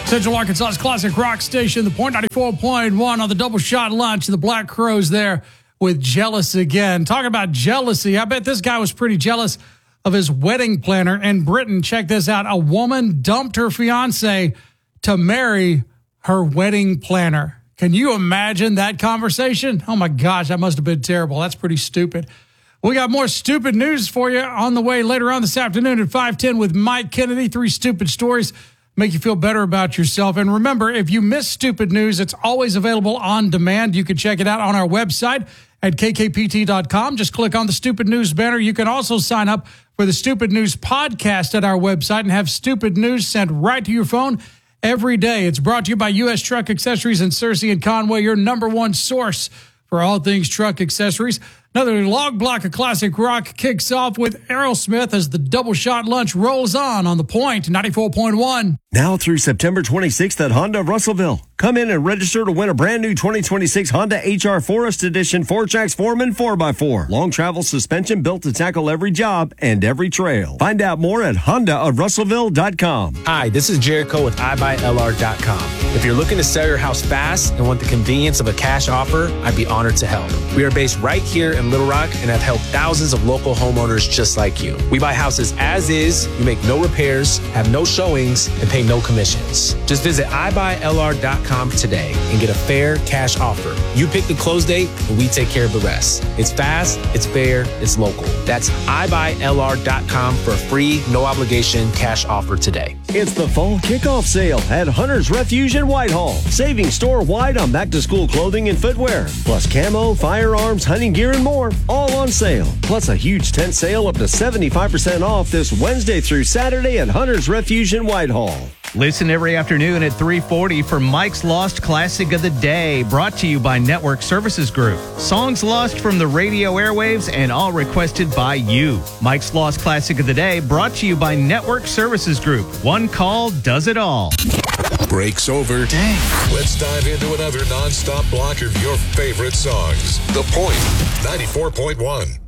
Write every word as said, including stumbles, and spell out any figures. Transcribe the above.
Central Arkansas's classic rock station, The Point, ninety-four point one on the double shot lunch. The Black Crowes there with Jealous Again. Talking about jealousy, I bet this guy was pretty jealous of his wedding planner in Britain. Check this out. A woman dumped her fiance to marry her wedding planner. Can you imagine that conversation? Oh my gosh, that must have been terrible. That's pretty stupid. We got more stupid news for you on the way later on this afternoon at five ten with Mike Kennedy. Three stupid stories make you feel better about yourself. And remember, if you miss stupid news, it's always available on demand. You can check it out on our website at k k p t dot com. Just click on the Stupid News banner. You can also sign up for the Stupid News podcast at our website and have stupid news sent right to your phone every day. It's brought to you by U S Truck Accessories in Searcy and Conway, your number one source for all things truck accessories. Another log block of classic rock kicks off with Aerosmith as the double shot lunch rolls on on The Point, ninety-four point one. Now through September twenty-sixth at Honda of Russellville. Come in and register to win a brand new twenty twenty-six Honda H R Forest Edition four-Trax Foreman four by four. Long travel suspension built to tackle every job and every trail. Find out more at honda of russellville dot com. Hi, this is Jericho with i buy l r dot com. If you're looking to sell your house fast and want the convenience of a cash offer, I'd be honored to help. We are based right here in Little Rock and have helped thousands of local homeowners just like you. We buy houses as is, you make no repairs, have no showings, and pay no commissions. Just visit i buy l r dot com today and get a fair cash offer. You pick the close date and we take care of the rest. It's fast, it's fair, it's local. That's i buy l r dot com for a free, no obligation cash offer today. It's the fall kickoff sale at Hunter's Refuge in Whitehall. Saving store-wide on back-to-school clothing and footwear. Plus camo, firearms, hunting gear, and more. All on sale. Plus a huge tent sale up to seventy-five percent off this Wednesday through Saturday at Hunter's Refuge in Whitehall. Listen every afternoon at three forty for Mike's Lost Classic of the Day, brought to you by Network Services Group. Songs lost from the radio airwaves and all requested by you. Mike's Lost Classic of the Day, brought to you by Network Services Group. One call does it all. Break's over. Dang. Let's dive into another non-stop block of your favorite songs. The Point, ninety-four point one.